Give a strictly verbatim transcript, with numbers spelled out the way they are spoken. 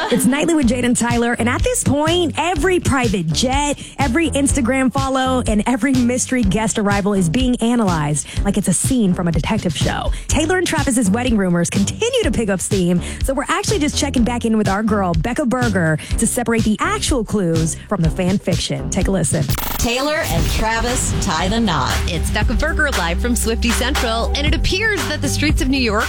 It's Nightly with Jade and Tyler, and at this point, every private jet, every Instagram follow, and every mystery guest arrival is being analyzed like it's a scene from a detective show. Taylor and Travis's wedding rumors continue to pick up steam, so we're actually just checking back in with our girl, Becca Berger, to separate the actual clues from the fan fiction. Take a listen. Taylor and Travis tie the knot. It's Becca Berger live from Swifty Central, and it appears that the streets of New York